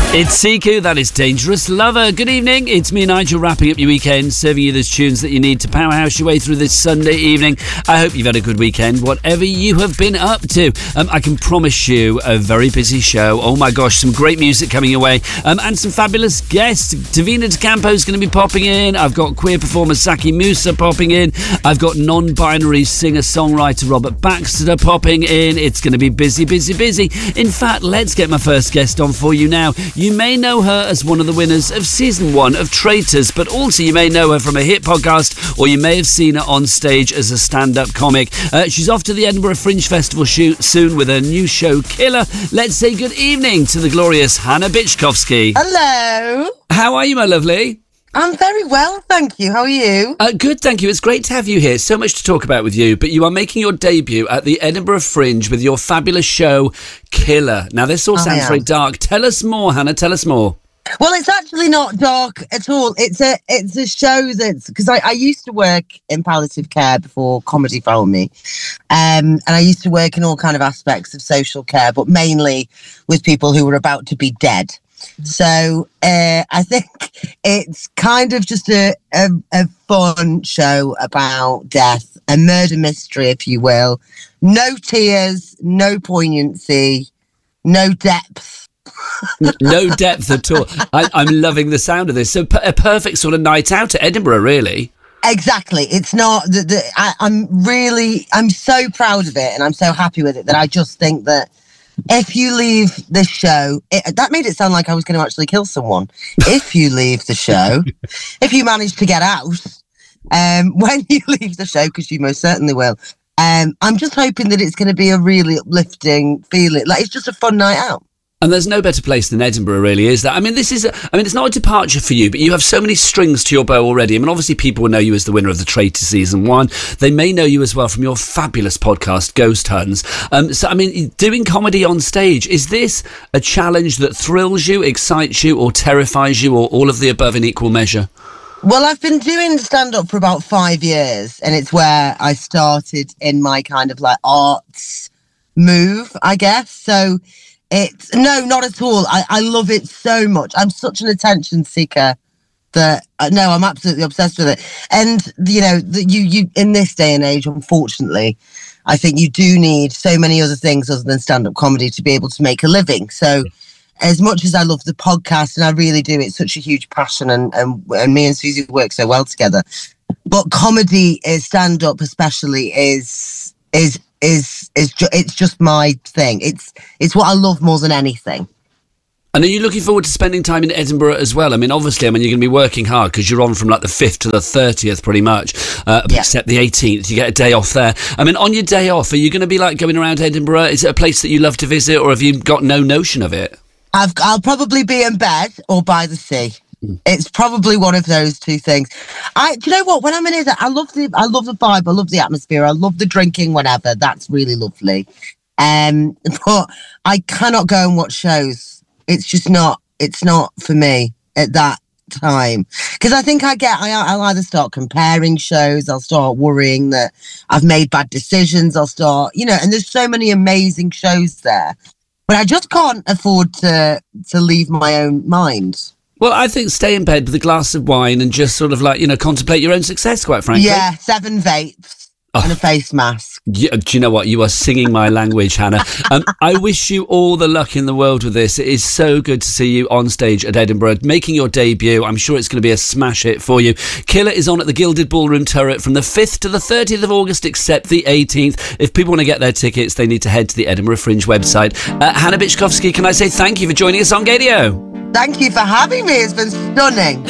It's Siku, that is Dangerous Lover. Good evening, it's me, Nigel, wrapping up your weekend, serving you those tunes that you need to powerhouse your way through this Sunday evening. I hope you've had a good weekend, whatever you have been up to. I can promise you a very busy show. Oh my gosh, some great music coming your way, and some fabulous guests. Davina De Campo is going to be popping in. I've got queer performer Zaki Musa popping in. I've got non-binary singer-songwriter Robert Baxter popping in. It's going to be busy, busy, busy. In fact, let's get my first guest on for you now. You may know her as one of the winners of Season 1 of Traitors, but also you may know her from a hit podcast, or you may have seen her on stage as a stand-up comic. She's off to the Edinburgh Fringe Festival soon with her new show, Killer. Let's say good evening to the glorious Hannah Bichkowski. Hello. How are you, my lovely? I'm very well, thank you. How are you? Good, thank you. It's great to have you here. So much to talk about with you. But you are making your debut at the Edinburgh Fringe with your fabulous show, Killer. Now, this all sounds very dark. Tell us more, Hannah. Tell us more. Well, it's actually not dark at all. It's a show that's... Because I used to work in palliative care before comedy found me. And I used to work in all kind of aspects of social care, but mainly with people who were about to be dead. So I think it's kind of just a fun show about death, a murder mystery, if you will. No tears, no poignancy, no depth. No depth at all. I'm loving the sound of this. So a perfect sort of night out at Edinburgh, really. Exactly. It's not... I'm so proud of it and I'm so happy with it that I just think that if you leave the show, that made it sound like I was going to actually kill someone. If you leave the show, if you manage to get out, when you leave the show, because you most certainly will, I'm just hoping that it's going to be a really uplifting feeling. Like, it's just a fun night out. And there's no better place than Edinburgh, really, is there? I mean, it's not a departure for you, but you have so many strings to your bow already. I mean, obviously, people will know you as the winner of the Traitor Season 1. They may know you as well from your fabulous podcast, Ghost Huns. So, I mean, doing comedy on stage, is this a challenge that thrills you, excites you, or terrifies you, or all of the above in equal measure? Well, I've been doing stand-up for about 5 years, and it's where I started in my kind of like arts move, I guess. So... No, not at all. I love it so much. I'm such an attention seeker that I'm absolutely obsessed with it. And you know, you in this day and age, unfortunately, I think you do need so many other things other than stand-up comedy to be able to make a living. So, as much as I love the podcast, and I really do, it's such a huge passion, and me and Susie work so well together. But comedy, stand-up especially, is it's just my thing. It's what I love more than anything. And are you looking forward to spending time in Edinburgh as well? I mean, obviously, you're going to be working hard because you're on from like the 5th to the 30th pretty much, except the 18th. You get a day off there. I mean, on your day off, are you going to be like going around Edinburgh? Is it a place that you love to visit, or have you got no notion of it? I'll probably be in bed or by the sea. It's probably one of those two things. Do you know what? When I'm in it, I love the vibe. I love the atmosphere. I love the drinking whenever. That's really lovely. But I cannot go and watch shows. It's just not. It's not for me at that time, because I think I'll either start comparing shows. I'll start worrying that I've made bad decisions. I'll start, and there's so many amazing shows there, but I just can't afford to leave my own mind. Well, I think stay in bed with a glass of wine and just sort of like, contemplate your own success, quite frankly. Yeah, 7 vapes and a face mask. Do you know what? You are singing my language, Hannah. I wish you all the luck in the world with this. It is so good to see you on stage at Edinburgh, making your debut. I'm sure it's going to be a smash hit for you. Killer is on at the Gilded Ballroom Turret from the 5th to the 30th of August, except the 18th. If people want to get their tickets, they need to head to the Edinburgh Fringe website. Hannah Bichkowski, can I say thank you for joining us on Gadio? Thank you for having me. It's been stunning.